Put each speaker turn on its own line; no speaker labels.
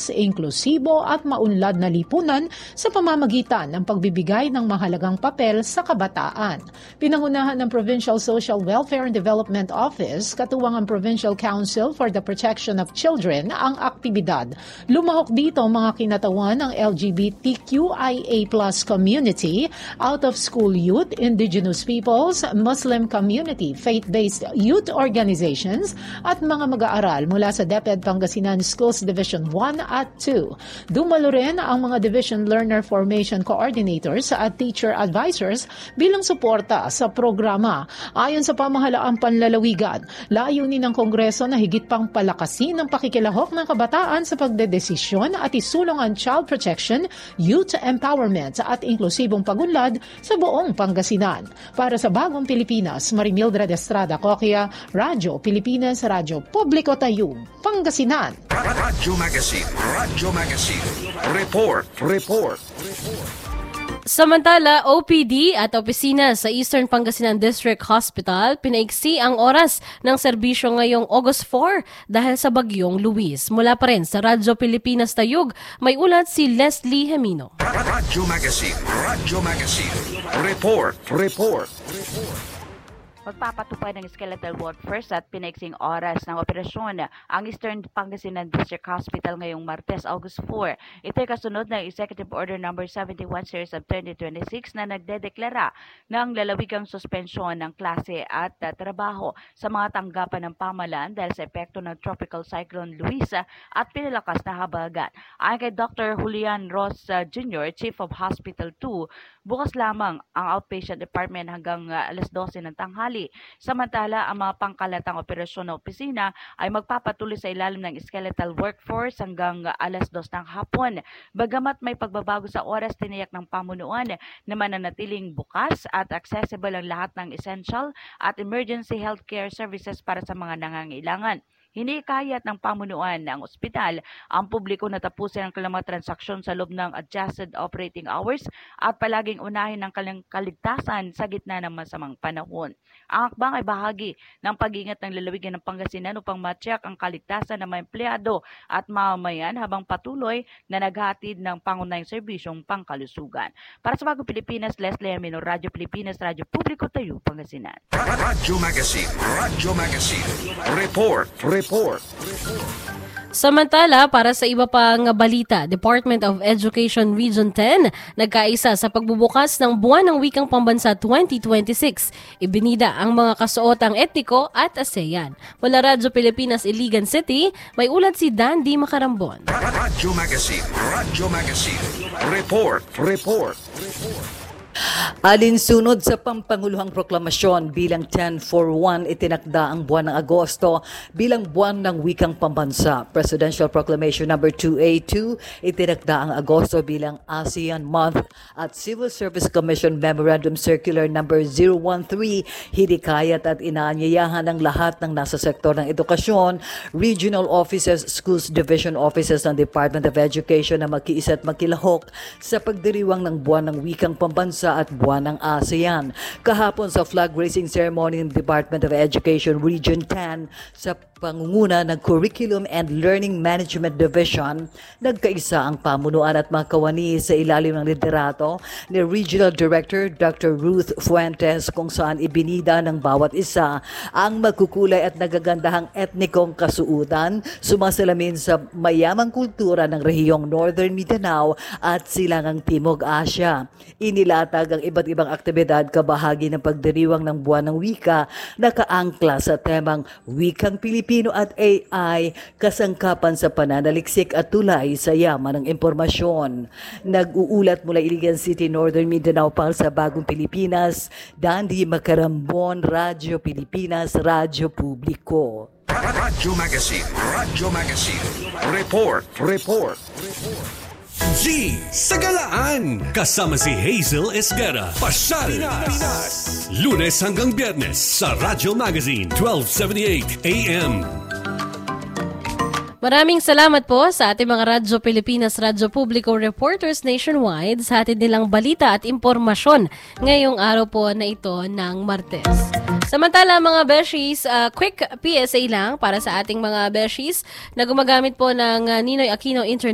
mas inklusibo at maunlad na lipunan sa pamamagitan ng pagbibigay ng mahalagang papel sa kabataan. Pinangunahan ng Provincial Social Welfare and Development Office, katuwang ang Provincial Council for the Protection of Children, ang aktibidad. Lumahok dito mga kinatawan ng LGBTQIA+ community, out-of-school youth, indigenous peoples, Muslim community, faith-based youth organizations, at mga mag-aaral mula sa DepEd Pangasinan Schools Division 1 at 2. Dumalo rin ang mga Division Learner Formation Coordinators at Teacher Advisors bilang suporta sa programa. Ayon sa pamahalaang panlalawigan, layunin ng Kongreso na higit pang palakasin ang pakikilahok ng kabataan sa pagdedesisyon at isulong ang child protection, youth empowerment at inklusibong pagunlad sa buong Pangasinan. Para sa Bagong Pilipinas, Marimildred Estrada Coquia, Radyo Pilipinas, Radyo Publiko Tayub, Pangasinan.
Radyo Magazine. Report.
Samantala, OPD at opisina sa Eastern Pangasinan District Hospital pinaiksi ang oras ng serbisyo ngayong August 4 dahil sa bagyong Luis. Mula pa rin sa Radyo Pilipinas Tayug, may ulat si Leslie Hemino.
Radyo Magazine. Report.
Magpapatupad ng skeletal workforce at pinaiksing oras ng operasyon ang Eastern Pangasinan District Hospital ngayong Martes, August 4. Ito ay kasunod ng Executive Order No. 71 Series of 2026 na nagdedeklara ng lalawigang suspensyon ng klase at trabaho sa mga tanggapan ng pamahalaan dahil sa epekto ng Tropical Cyclone Luisa at pinalakas na habagat. Ayon kay Dr. Julian Ross Jr., Chief of Hospital 2, bukas lamang ang outpatient department hanggang alas 12 ng tanghali. Samantala, ang mga pangkalatang operasyon ng opisina ay magpapatuloy sa ilalim ng skeletal workforce hanggang alas 2 ng hapon. Bagamat may pagbabago sa oras, tiniyak ng pamunuan na mananatiling bukas at accessible ang lahat ng essential at emergency healthcare services para sa mga nangangailangan. Hinikayat ng pamunuan ng ospital ang publiko na tapusin ang kanilang mga transaksyon sa loob ng adjusted operating hours at palaging unahin ang kanilang kaligtasan sa gitna ng masamang panahon. Ang akbang ay bahagi ng pag-iingat ng lalawigan ng Pangasinan upang matyak ang kaligtasan ng mga empleyado at mamamayan habang patuloy na naghatid ng pangunahing serbisyong pangkalusugan. Para sa Bagong Pilipinas, Leslie Amino, Radyo Pilipinas, Radyo Publiko Tayo, Pangasinan.
Radyo Magazine. Report.
Samantala, para sa iba pang balita, Department of Education Region 10 nagkaisa sa pagbubukas ng Buwan ng Wikang Pambansa 2026. Ibinida ang mga kasuotang etniko at ASEAN. Mula Radyo Pilipinas, Iligan City, may ulat si Dandy Macarambon.
Radyo Magazine. Report.
Alinsunod sa pampanguluhang proklamasyon bilang 10-4-1, itinakda ang buwan ng Agosto bilang buwan ng wikang pambansa. Presidential Proclamation No. 2A2, itinakda ang Agosto bilang ASEAN Month at Civil Service Commission Memorandum Circular No. 013, hinikayat at inaanyayahan ng lahat ng nasa sektor ng edukasyon, regional offices, schools division offices ng Department of Education na makiisa at makilahok sa pagdiriwang ng buwan ng wikang pambansa at buwan ng ASEAN. Kahapon sa flag raising ceremony ng Department of Education Region 10 sa pangunguna ng Curriculum and Learning Management Division, nagkaisa ang pamunuan at mga kawani sa ilalim ng liderato ni Regional Director Dr. Ruth Fuentes kung saan ibinida ng bawat isa ang magkukulay at nagagandahang etnikong kasuutan, sumasalamin sa mayamang kultura ng rehiyong Northern Mindanao at Silangang Timog Asya. Inilatag ang iba't ibang aktibidad kabahagi ng pagdiriwang ng Buwan ng Wika na kaangkla sa temang Wikang Pilipino at AI, kasangkapan sa pananaliksik at tulay sa yaman ng impormasyon. Nag-uulat mula Iligan City, Northern Mindanao para sa Bagong Pilipinas, Dandy Macarambon, Radyo Pilipinas, Radyo Publiko.
Radyo Magazine. Report.
G sa Galaan. Kasama si Hazel Esguera. Pasyal Pinas. Lunes hanggang Biyernes sa Radyo Magazine 1278 AM.
Maraming salamat po sa ating mga Radyo Pilipinas, Radyo Publiko reporters nationwide sa ating nilang balita at impormasyon ngayong araw po na ito ng Martes. Samantala mga beshies, quick PSA lang para sa ating mga beshies na gumagamit po ng Ninoy Aquino Internet